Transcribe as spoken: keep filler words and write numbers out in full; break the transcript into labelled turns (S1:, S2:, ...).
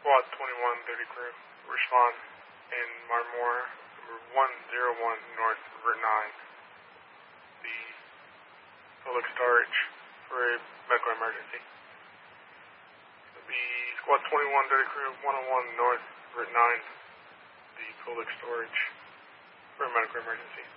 S1: Squad twenty-one, Dirty Crew, respond in Marmora, number one zero one North Route nine, the public storage for a medical emergency. It'll be Squad twenty-one, Dirty Crew, one oh one North Route nine, the public storage for a medical emergency.